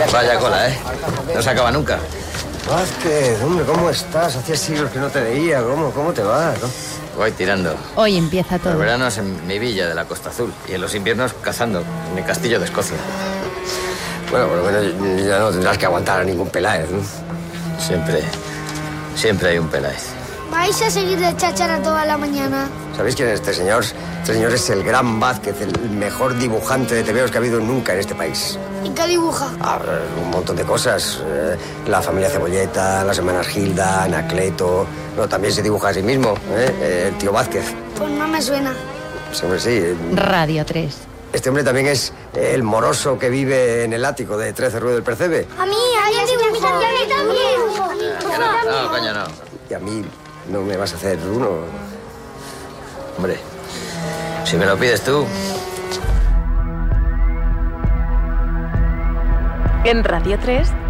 Vaya cola, ¿eh? No se acaba nunca. Vázquez, hombre, ¿cómo estás? Hacía siglos que no te veía. ¿Cómo te va? ¿No? Voy tirando. Hoy empieza todo. Los veranos en mi villa de la Costa Azul y en los inviernos cazando en mi castillo de Escocia. Bueno, por lo menos ya no tendrás que aguantar a ningún Peláez, ¿no? Siempre hay un Peláez. ¿Vais a seguir de cháchara toda la mañana? ¿Sabéis quién es este señor? Este señor es el gran Vázquez, el mejor dibujante de tebeos que ha habido nunca en este país. ¿Y qué dibuja? Un montón de cosas. La familia Cebolleta, las hermanas Gilda, Anacleto. No, también se dibuja a sí mismo, ¿eh? El tío Vázquez. Pues no me suena. Sí, hombre, sí. Radio 3. Este hombre también es el moroso que vive en el ático de 13 Ruedo del Percebe. A mí también. No, coño, no. Y a mí no me vas a hacer uno. Hombre, si me lo pides tú. En Radio 3,